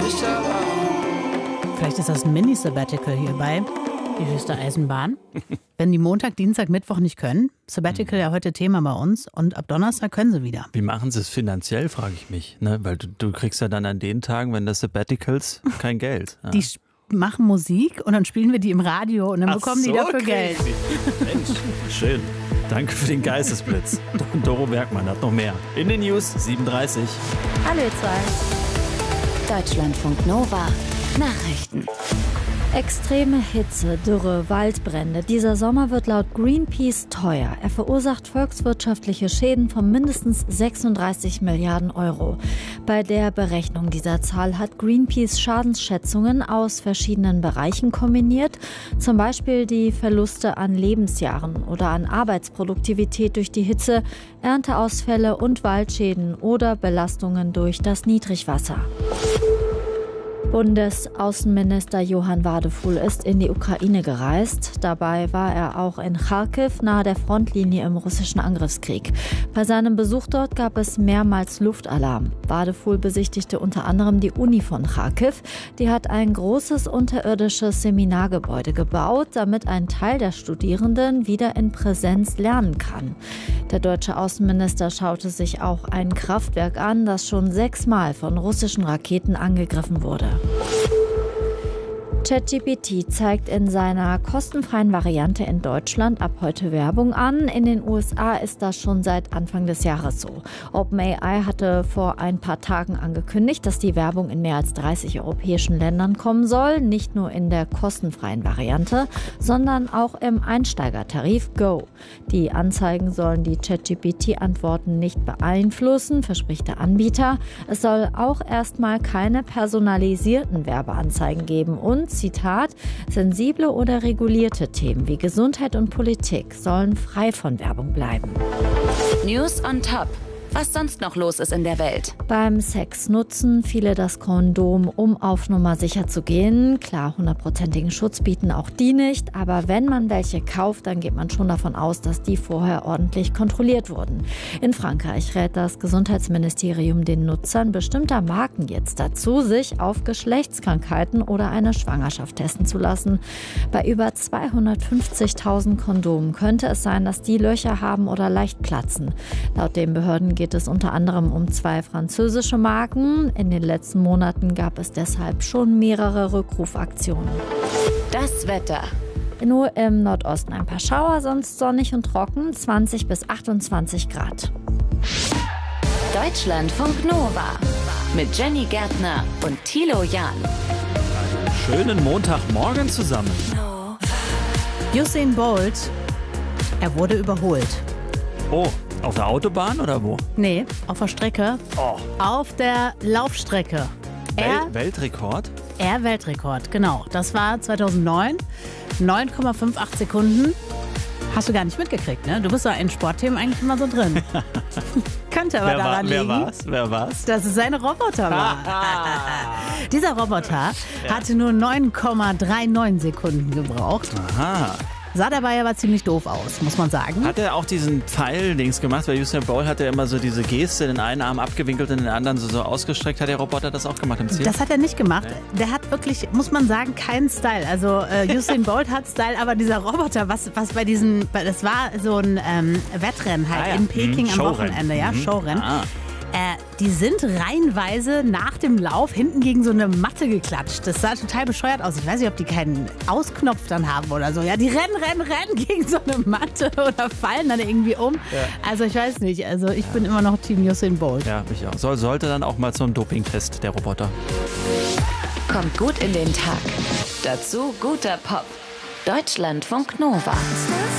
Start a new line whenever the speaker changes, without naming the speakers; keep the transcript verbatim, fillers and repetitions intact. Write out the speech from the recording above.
Vielleicht ist das ein Mini-Sabbatical hierbei, die höchste Eisenbahn. Wenn die Montag, Dienstag, Mittwoch nicht können, Sabbatical ja heute Thema bei uns und ab Donnerstag können sie wieder.
Wie machen sie es finanziell, frage ich mich. Ne? Weil du, du kriegst ja dann an den Tagen, wenn das Sabbaticals, kein Geld. Ja.
Die machen Musik und dann spielen wir die im Radio und dann
Ach
bekommen
so,
die dafür
okay.
Geld.
Mensch, schön. Danke für den Geistesblitz. Doro Bergmann hat noch mehr. In den News, sieben Uhr dreißig.
Hallo ihr zwei.
Deutschlandfunk Nova. Nachrichten. Extreme Hitze, Dürre, Waldbrände. Dieser Sommer wird laut Greenpeace teuer. Er verursacht volkswirtschaftliche Schäden von mindestens sechsunddreißig Milliarden Euro. Bei der Berechnung dieser Zahl hat Greenpeace Schadensschätzungen aus verschiedenen Bereichen kombiniert. Zum Beispiel die Verluste an Lebensjahren oder an Arbeitsproduktivität durch die Hitze, Ernteausfälle und Waldschäden oder Belastungen durch das Niedrigwasser. Bundesaußenminister Johann Wadefuhl ist in die Ukraine gereist. Dabei war er auch in Charkiw nahe der Frontlinie im russischen Angriffskrieg. Bei seinem Besuch dort gab es mehrmals Luftalarm. Wadefuhl besichtigte unter anderem die Uni von Charkiw. Die hat ein großes unterirdisches Seminargebäude gebaut, damit ein Teil der Studierenden wieder in Präsenz lernen kann. Der deutsche Außenminister schaute sich auch ein Kraftwerk an, das schon sechsmal von russischen Raketen angegriffen wurde. ChatGPT zeigt in seiner kostenfreien Variante in Deutschland ab heute Werbung an. In den U S A ist das schon seit Anfang des Jahres so. OpenAI hatte vor ein paar Tagen angekündigt, dass die Werbung in mehr als dreißig europäischen Ländern kommen soll. Nicht nur in der kostenfreien Variante, sondern auch im Einsteigertarif Go. Die Anzeigen sollen die ChatGPT-Antworten nicht beeinflussen, verspricht der Anbieter. Es soll auch erstmal keine personalisierten Werbeanzeigen geben und Zitat, sensible oder regulierte Themen wie Gesundheit und Politik sollen frei von Werbung bleiben. News on Top. Was sonst noch los ist in der Welt.
Beim Sex nutzen viele das Kondom, um auf Nummer sicher zu gehen. Klar, hundertprozentigen Schutz bieten auch die nicht. Aber wenn man welche kauft, dann geht man schon davon aus, dass die vorher ordentlich kontrolliert wurden. In Frankreich rät das Gesundheitsministerium den Nutzern bestimmter Marken jetzt dazu, sich auf Geschlechtskrankheiten oder eine Schwangerschaft testen zu lassen. Bei über zweihundertfünfzigtausend Kondomen könnte es sein, dass die Löcher haben oder leicht platzen. Laut den Behörden geht es unter anderem um zwei französische Marken. In den letzten Monaten gab es deshalb schon mehrere Rückrufaktionen.
Das Wetter.
Nur im Nordosten ein paar Schauer, sonst sonnig und trocken, zwanzig bis achtundzwanzig Grad.
Deutschlandfunk Nova mit Jenny Gärtner und Thilo Jahn.
Schönen Montagmorgen zusammen.
Usain Bolt, er wurde überholt.
Oh, auf der Autobahn oder wo?
Nee, auf der Strecke.
Oh.
Auf der Laufstrecke.
Wel-
Er,
Weltrekord?
er Weltrekord, genau. Das war zweitausendneun. neun Komma acht Sekunden. Hast du gar nicht mitgekriegt, ne? Du bist ja in Sportthemen eigentlich immer so drin. Könnte aber
Wer, war,
daran
wer
liegen,
war's? Wer war's?
dass es ein Roboter war. Dieser Roboter hatte nur neun Komma neununddreißig Sekunden gebraucht.
Aha.
Sah dabei aber ziemlich doof aus, muss man sagen.
Hat er auch diesen Pfeil-Dings gemacht? Weil Usain Bolt hat ja immer so diese Geste, den einen Arm abgewinkelt und den anderen so, so ausgestreckt. Hat der Roboter das auch gemacht im Ziel?
Das hat er nicht gemacht. Der hat wirklich, muss man sagen, keinen Style. Also äh, Usain Bolt hat Style, aber dieser Roboter, was, was bei diesen, das war so ein ähm, Wettrennen halt
Ah, ja.
in Peking
mhm.
am
Showrennen.
Wochenende, ja,
Mhm.
Showrennen.
Ah.
Äh, die sind reihenweise nach dem Lauf hinten gegen so eine Matte geklatscht. Das sah total bescheuert aus. Ich weiß nicht, ob die keinen Ausknopf dann haben oder so. Ja, die rennen, rennen, rennen gegen so eine Matte oder fallen dann irgendwie um.
Ja.
Also ich weiß nicht. Also ich bin immer noch Team Usain Bolt.
Ja, ich auch. Soll, sollte dann auch mal zum Dopingtest, der Roboter.
Kommt gut in den Tag. Dazu guter Pop. Deutschlandfunk Nova.